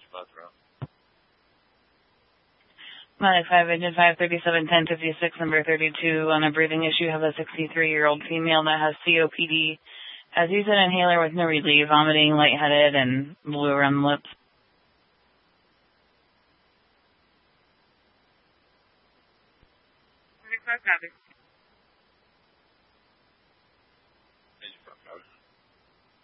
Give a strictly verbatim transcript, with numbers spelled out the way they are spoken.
Modic five, engine five thirty-seven ten fifty-six, number thirty-two. On a breathing issue, have a sixty-three-year-old female that has C O P D, has used an inhaler with no relief, vomiting, lightheaded, and blue around the lips. Modic five, copy.